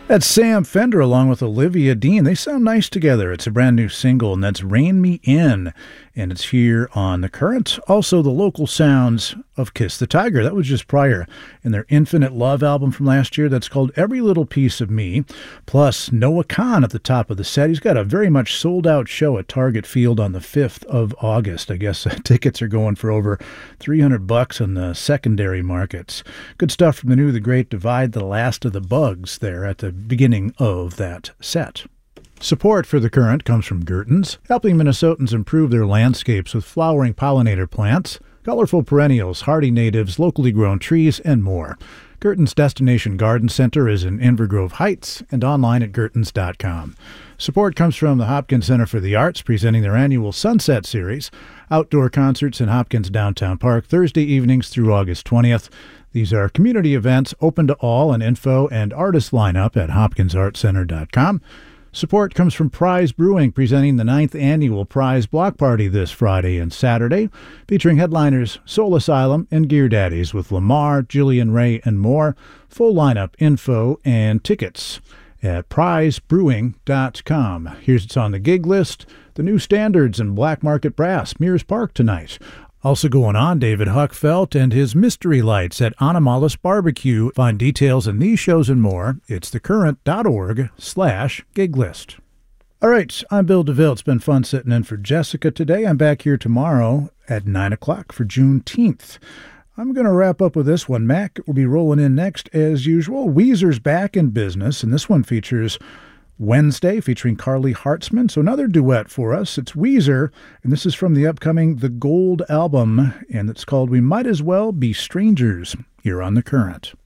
That's Sam Fender along with Olivia Dean. They sound nice together. It's a brand new single, and that's Rein Me In. And it's here on The Current. Also, the local sounds of Kiss the Tiger. That was just prior in their Infinite Love album from last year. That's called Every Little Piece of Me. Plus, Noah Kahan at the top of the set. He's got a very much sold-out show at Target Field on the 5th of August. I guess tickets are going for over $300 on the secondary markets. Good stuff from the new The Great Divide, The Last of the Bugs there at the beginning of that set. Support for The Current comes from Gertens, helping Minnesotans improve their landscapes with flowering pollinator plants, colorful perennials, hardy natives, locally grown trees, and more. Gertens Destination Garden Center is in Invergrove Heights and online at gertens.com. Support comes from the Hopkins Center for the Arts, presenting their annual Sunset Series, outdoor concerts in Hopkins Downtown Park, Thursday evenings through August 20th. These are community events open to all, and info and artist lineup at hopkinsartcenter.com. Support comes from Prize Brewing, presenting the 9th annual Prize Block Party this Friday and Saturday, featuring headliners Soul Asylum and Gear Daddies with Lamar, Jillian Ray, and more. Full lineup, info, and tickets at prizebrewing.com. Here's what's on the gig list. The New Standards and Black Market Brass, Mears Park tonight. Also going on, David Huckfelt and his Mystery Lights at Animalis Barbecue. Find details in these shows and more. It's thecurrent.org/gig list. All right, I'm Bill DeVille. It's been fun sitting in for Jessica today. I'm back here tomorrow at 9 o'clock for Juneteenth. I'm going to wrap up with this one. Mac will be rolling in next as usual. Weezer's back in business, and this one features Wednesday featuring Carly Hartzman. So another duet for us. It's Weezer, and this is from the upcoming The Gold album, and it's called We Might As Well Be Strangers here on The Current.